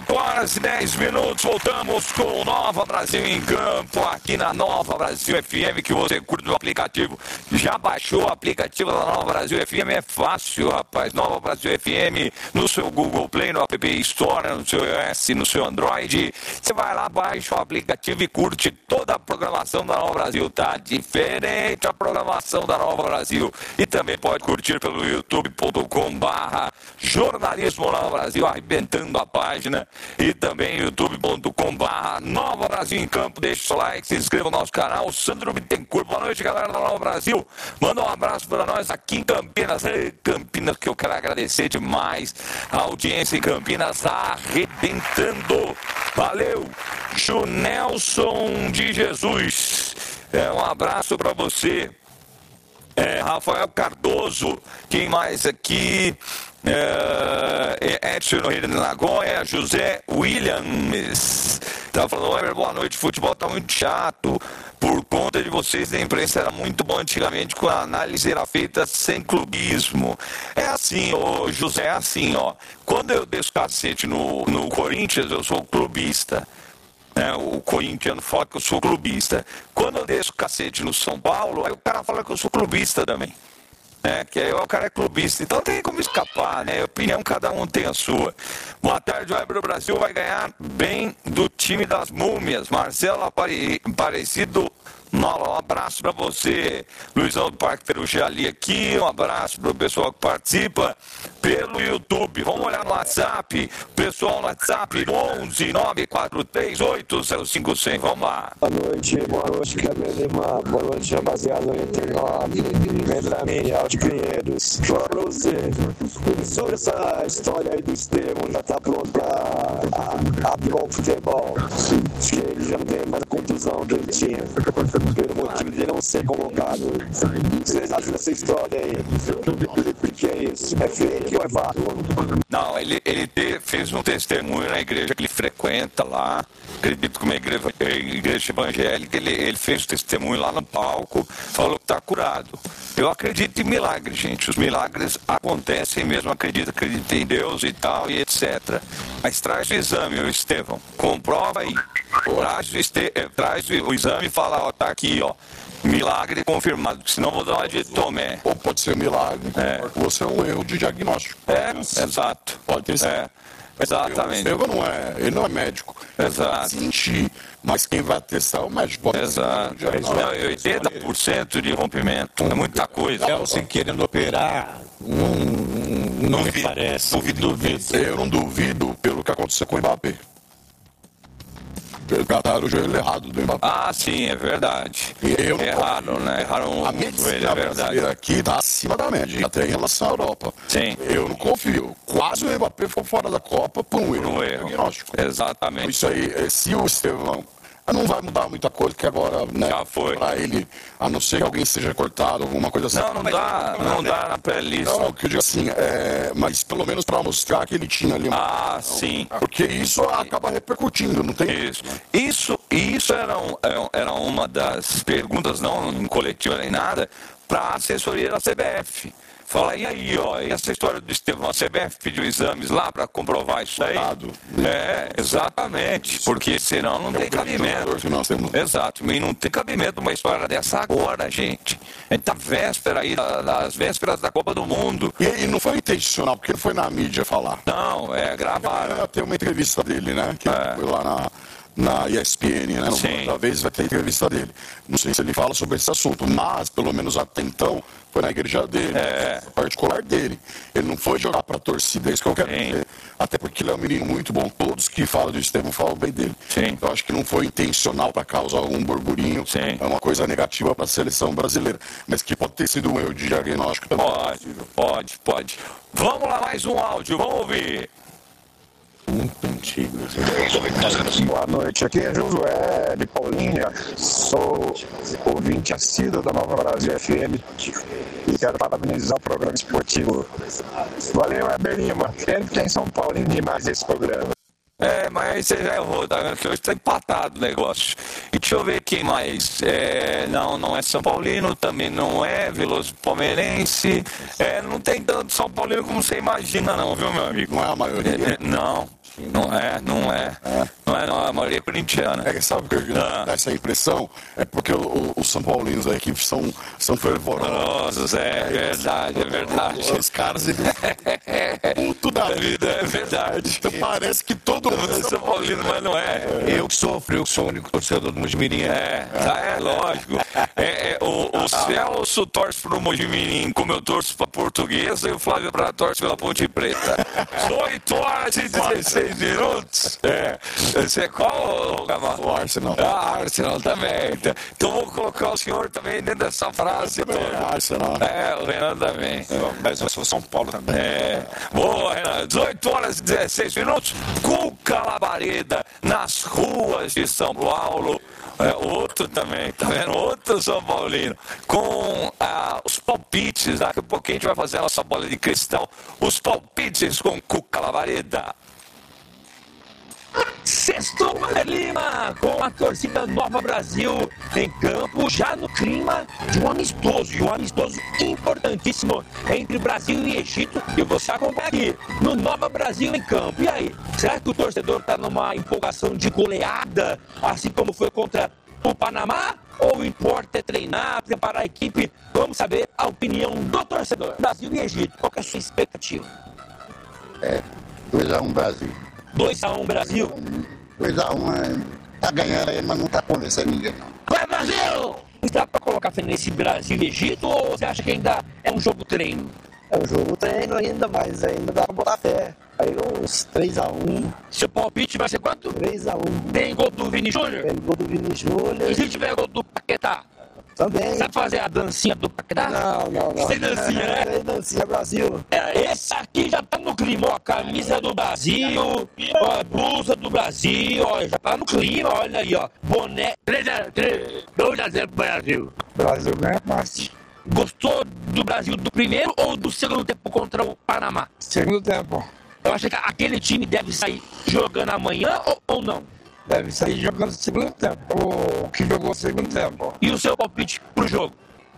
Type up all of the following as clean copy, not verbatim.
8h10, voltamos com Nova Brasil em Campo, aqui na Nova Brasil FM, que você curte no aplicativo. Já baixou o aplicativo da Nova Brasil FM? É fácil, rapaz. Nova Brasil FM no seu Google Play, no App Store, no seu iOS, no seu Android. Você vai lá, baixa o aplicativo e curte toda a programação da Nova Brasil. Tá diferente a programação da Nova Brasil. E também pode curtir pelo youtube.com/jornalismo Nova Brasil, arrebentando a página. E também youtube.com/Nova Brasil em Campo. Deixe o seu like, se inscreva no nosso canal. Sandro Bittencourt, boa noite, galera da Nova Brasil. Manda um abraço para nós aqui em Campinas. Ei, Campinas, que eu quero agradecer demais a audiência em Campinas, arrebentando. Valeu, Junelson de Jesus. Um abraço para você. Rafael Cardoso, quem mais aqui? Edson no Rio de Nagoya, José Williams. Tá falando, boa noite, futebol tá muito chato. Por conta de vocês, a imprensa era muito bom antigamente, com a análise era feita sem clubismo. É assim, ô José, é assim, ó. Quando eu desço cacete no Corinthians, eu sou clubista. O corintiano fala que eu sou clubista. Quando eu desço cacete no São Paulo, aí o cara fala que eu sou clubista também. Que aí o cara é clubista. Então tem como escapar, né? Opinião, cada um tem a sua. Boa tarde, o Brasil vai ganhar bem do time das múmias. Marcelo Aparecido, um abraço para você. Luizão do Parque Perugiali aqui, um abraço para o pessoal que participa pelo YouTube. Vamos olhar no WhatsApp, pessoal no WhatsApp, 11-943-805-100. Vamos lá. Boa noite, Gabriel Lima. Boa noite, rapaziada 99. Medraminial de Pinheiros. Fala pra você, sobre essa história aí do Estevão, já tá pronto pra apilar o futebol. Acho que ele já não tem mais a contusão que ele tinha, pelo motivo de não ser convocado. Vocês acham dessa história aí? O que é isso? É fake ou é fato? Não, ele fez um testemunho na igreja que ele frequenta lá. Acredito que uma igreja evangélica, ele fez o testemunho lá no palco, falou que está curado. Eu acredito em milagres, gente. Os milagres acontecem mesmo, acredito em Deus e tal, e etc. Mas traz o exame, o Estevão. Comprova aí. Traz o exame e fala, ó, tá aqui, ó. Milagre confirmado, senão vou dar uma de Tomé. Ou pode ser milagre, você é um erro de diagnóstico. Exato. Pode ter sido. Exatamente. Ele não é médico. Exato. Sentir, mas quem vai testar é o médico. Exato. 80% de rompimento. É muita coisa. Você querendo operar, não me parece. Duvido. Eu não duvido pelo que aconteceu com o Mbappé. Cataram o joelho errado do Mbappé. Ah, sim, é verdade. Erraram, né? Erraram a medicina brasileira aqui tá acima da média, até em relação à Europa. Sim. Eu não confio. Quase o Mbappé ficou fora da Copa por um erro diagnóstico. Exatamente. Isso aí, se o Estevão... Não vai mudar muita coisa, que agora, né? Já foi. Pra ele, a não ser que alguém seja cortado, alguma coisa assim. Não dá na pré-lista. Não, que eu digo assim, mas pelo menos para mostrar que ele tinha ali. Sim. Porque isso acaba repercutindo, não tem? Isso era uma das perguntas, não em coletiva nem nada, para a assessoria da CBF. Fala, e aí, ó, e essa história do Estevão, a CBF pediu exames lá para comprovar isso aí? Exatamente, porque senão não tem cabimento. Exato, e não tem cabimento uma história dessa agora, gente. A gente tá véspera aí, das vésperas da Copa do Mundo. E não foi intencional, porque ele foi na mídia falar. Não, gravado. Tem uma entrevista dele, né, que foi lá na ESPN, né? Outra vez vai ter entrevista dele. Não sei se ele fala sobre esse assunto, mas pelo menos até então foi na igreja dele, particular dele. Ele não foi jogar pra torcida, é isso que eu quero dizer. Até porque ele é um menino muito bom. Todos que falam do Estevão falam bem dele. Sim. Eu acho que não foi intencional para causar algum burburinho. Sim. É uma coisa negativa para a seleção brasileira. Mas que pode ter sido um erro de diagnóstico também. Pode. Vamos lá, mais um áudio, vamos ouvir. Muito antigo. Boa noite, aqui é Josué de Paulínia, sou ouvinte assíduo da Nova Brasil FM e quero parabenizar o programa esportivo. Valeu, Heber Lima, sempre tem São Paulino demais esse programa. Mas você já errou, tá? Porque hoje está empatado o negócio. E deixa eu ver quem mais. Não é São Paulino, também não é Veloso Palmeirense. Não tem tanto São Paulino como você imagina, não, viu, meu amigo? Não é a maioria. Não. Não é. Não é a maioria corintiana. Sabe o que dá essa impressão? É porque os São Paulinos da equipe são fervorosos. É verdade. Os caras puto da vida. É verdade. Então parece que todo mundo é São Paulino, mas não é. Eu sou o único torcedor do Mojimirim. Lógico. O Celso torce pro Mojimirim, como eu torço pra Portuguesa, e o Flávio Prado torce pela Ponte Preta. 8 horas e 16 minutos. Você é qual, Gamal? O Arsenal. Arsenal também. Então vou colocar o senhor também dentro dessa frase toda. Arsenal. O Renan também. Mas eu sou São Paulo também. Boa, Renan. 18 horas e 16 minutos. Cuca Labareda nas ruas de São Paulo. Outro também, tá vendo? Outro São Paulino. Com os palpites. Daqui a pouco a gente vai fazer a nossa bola de cristal. Os palpites com Cuca Labareda. Sextou Lima, com a torcida Nova Brasil em campo, já no clima de um amistoso, importantíssimo entre Brasil e Egito. E você acompanha aqui no Nova Brasil em campo. E aí, será que o torcedor está numa empolgação de goleada, assim como foi contra o Panamá? Ou importa é treinar, preparar a equipe? Vamos saber a opinião do torcedor. Brasil e Egito, qual que é a sua expectativa? 2-1 Brasil. 2-1 Brasil. 2-1 tá ganhando aí, mas não tá convencendo ninguém, não. Vai, Brasil! Dá pra colocar fé nesse Brasil e Egito ou você acha que ainda é um jogo treino? É um jogo treino ainda, mas ainda dá pra botar fé. Aí uns 3-1. Seu palpite vai ser quanto? 3-1. Tem gol do Vini Júnior? Tem gol do Vini Júnior. E se tiver gol do Paquetá? Também. Sabe fazer a dancinha do Paquetá? Não. Sem dancinha, né? Sem dancinha, Brasil. Esse aqui já tá no clima, ó, a camisa do Brasil, ó, a blusa do Brasil, ó, já tá no clima, olha aí, ó, boné, 2-0 pro Brasil. Brasil ganha fácil. Gostou do Brasil do primeiro ou do segundo tempo contra o Panamá? Segundo tempo. Eu acho que aquele time deve sair jogando amanhã ou não? Deve sair jogando segundo tempo. O que jogou segundo tempo. E o seu palpite pro jogo?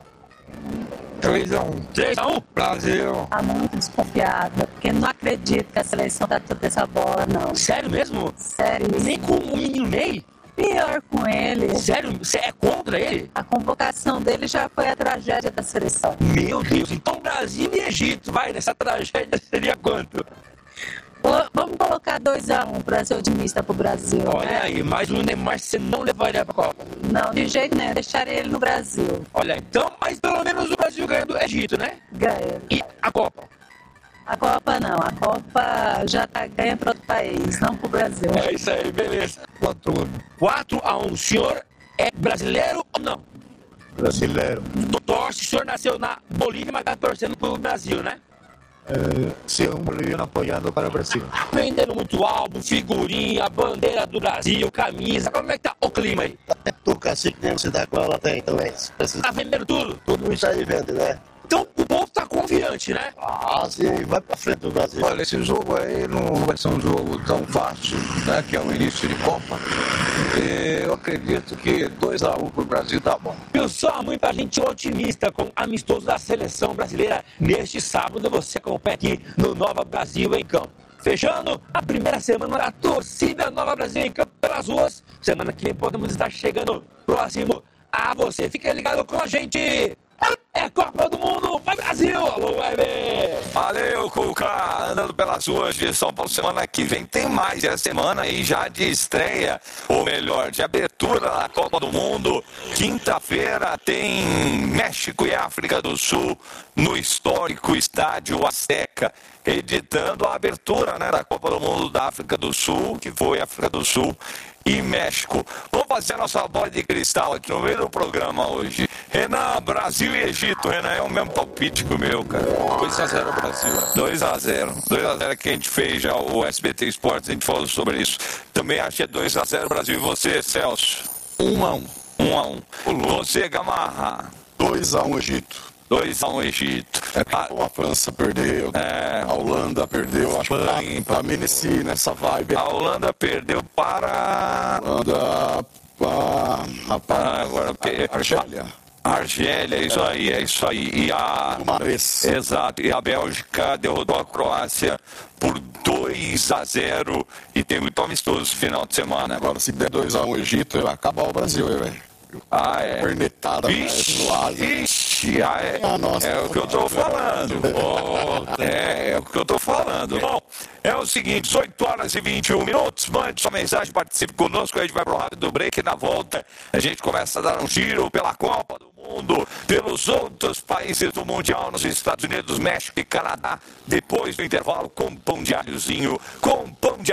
3-1. 3-1? Brasil. Tá muito desconfiada, porque não acredito que a seleção dá toda essa bola, não. Sério mesmo? Sério. Nem com o menino Ney? Pior com ele. Sério? Você é contra ele? A convocação dele já foi a tragédia da seleção. Meu Deus, então Brasil e Egito, vai, nessa tragédia seria quanto? Vamos colocar 2-1 para ser otimista pro Brasil. Olha né? aí, mas o Neymar você não levaria pra Copa? Não, de jeito nenhum, deixaria ele no Brasil. Olha, então, mas pelo menos o Brasil ganha do Egito, né? Ganha. E a Copa? A Copa não, a Copa já tá ganha para outro país, não pro Brasil. É isso aí, beleza. 4-1. O senhor é brasileiro ou não? Brasileiro. Torce, o senhor nasceu na Bolívia, mas tá torcendo pro Brasil, né? Ser um boliviano apoiando para o Brasil. Vendendo muito álbum, figurinha, bandeira do Brasil, camisa. Como é que tá o clima aí? Tuca, assim que nem você dá com ela tem também. Tá vendendo tudo? Tudo isso aí vende, né? Então o povo tá confiante, né? Sim, vai pra frente do Brasil. Olha, esse jogo aí não vai ser um jogo tão fácil, né, que é o início de Copa. Eu acredito que 2-1 pro Brasil tá bom. Eu sou muita gente otimista com amistoso da seleção brasileira. Neste sábado você acompanha aqui no Nova Brasil em campo. Fechando a primeira semana da torcida Nova Brasil em campo pelas ruas. Semana que vem podemos estar chegando próximo a você. Fica ligado com a gente. É Copa do Mundo, vai Brasil! Alô, Web! Valeu, Cuca! Andando pelas ruas de São Paulo, semana que vem tem mais. É a semana aí já de estreia, ou melhor, de abertura da Copa do Mundo. Quinta-feira tem México e África do Sul no histórico Estádio Azteca, editando a abertura, né, da Copa do Mundo da África do Sul, que foi África do Sul e México. Vamos fazer a nossa bola de cristal aqui no meio do programa hoje. Renan, Brasil e Egito. Renan, é o mesmo palpite que o meu, cara. 2-0 Brasil. 2-0. 2-0 que a gente fez já, o SBT Esportes, a gente falou sobre isso. Também acho que é 2-0 Brasil. E você, Celso? 1-1. 1-1. Você, Gamarra? 2-1 Egito. 2-1 Egito. A França perdeu, a Holanda perdeu, acho que para mim nessa vibe. A Holanda perdeu para... Holanda, agora, Argélia. Argélia, é isso aí. E exato. E a Bélgica derrotou a Croácia por 2-0 e tem muito amistoso esse final de semana. Agora, se der 2-1 o Egito, vai acabar o Brasil, velho. Pernetada, Ixi, é o que eu tô falando. É o que eu tô falando. Bom, é o seguinte, 8h21, mande sua mensagem, participe conosco, a gente vai pro rápido break e na volta a gente começa a dar um giro pela Copa do Mundo, pelos outros países do Mundial, nos Estados Unidos, México e Canadá, depois do intervalo com pão diáriozinho, com pão de